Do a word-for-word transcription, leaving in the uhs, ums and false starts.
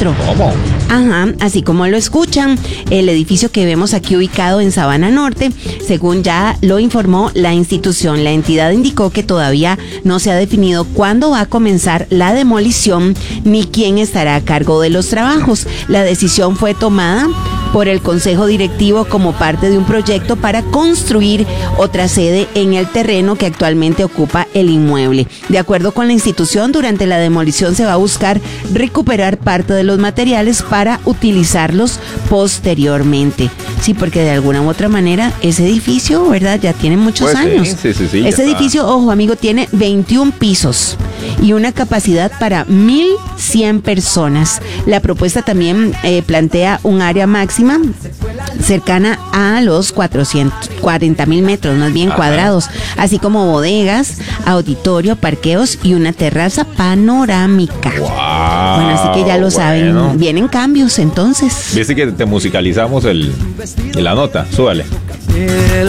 Centro. ¿Cómo? Ajá, así como lo escuchan, el edificio que vemos aquí ubicado en Sabana Norte, según ya lo informó la institución, la entidad indicó que todavía no se ha definido cuándo va a comenzar la demolición ni quién estará a cargo de los trabajos. La decisión fue tomada por el Consejo Directivo como parte de un proyecto para construir otra sede en el terreno que actualmente ocupa el inmueble. De acuerdo con la institución, durante la demolición se va a buscar recuperar parte de los materiales para utilizarlos posteriormente. Sí, porque de alguna u otra manera ese edificio, ¿verdad? Ya tiene muchos Pues sí, años. sí, sí, sí, Ese ya edificio, está. ojo amigo, tiene veintiún pisos y una capacidad para mil cien personas. La propuesta también eh, plantea un área máxima cercana a los cuatrocientos cuarenta mil metros, más bien, Ajá. cuadrados, así como bodegas, auditorio, parqueos y una terraza panorámica. Wow, Bueno, así que ya lo bueno. saben, vienen cambios entonces. Viste que te musicalizamos el, la nota, súbale.